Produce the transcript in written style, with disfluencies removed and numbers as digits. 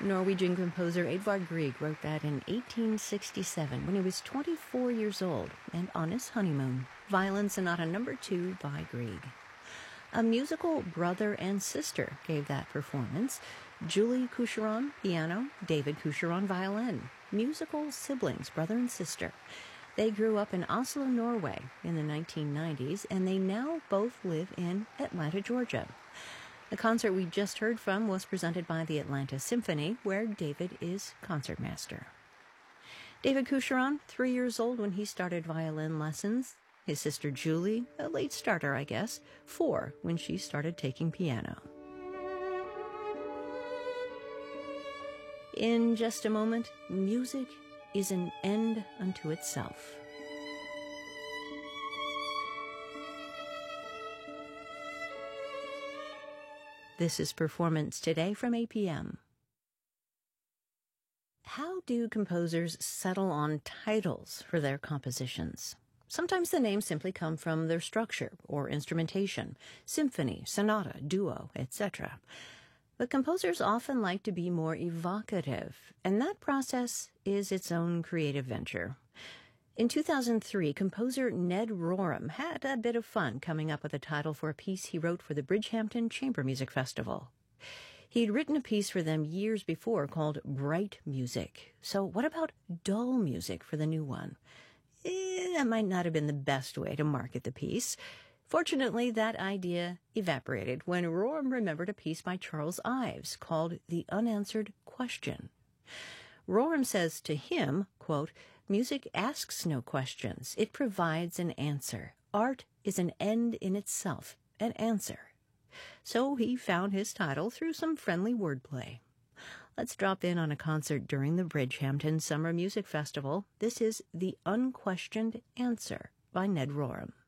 Norwegian composer Edvard Grieg wrote that in 1867 when he was 24 years old and on his honeymoon. Violin Sonata No. 2 by Grieg. A musical brother and sister gave that performance. Julie Coucheron, piano, David Coucheron, violin. Musical siblings, brother and sister. They grew up in Oslo, Norway in the 1990s, and they now both live in Atlanta, Georgia. The concert we just heard from was presented by the Atlanta Symphony, where David is concertmaster. David Coucheron, 3 years old when he started violin lessons. His sister Julie, a late starter, I guess, 4 when she started taking piano. In just a moment, music is an end unto itself. This is Performance Today from APM. How do composers settle on titles for their compositions? Sometimes the names simply come from their structure or instrumentation, symphony, sonata, duo, etc. But composers often like to be more evocative, and that process is its own creative venture. In 2003, composer Ned Rorem had a bit of fun coming up with a title for a piece he wrote for the Bridgehampton Chamber Music Festival. He'd written a piece for them years before called Bright Music. So what about dull music for the new one? That might not have been the best way to market the piece. Fortunately, that idea evaporated when Rorem remembered a piece by Charles Ives called The Unanswered Question. Rorem says to him, quote, "Music asks no questions. It provides an answer. Art is an end in itself, an answer." So he found his title through some friendly wordplay. Let's drop in on a concert during the Bridgehampton Summer Music Festival. This is The Unquestioned Answer by Ned Rorem.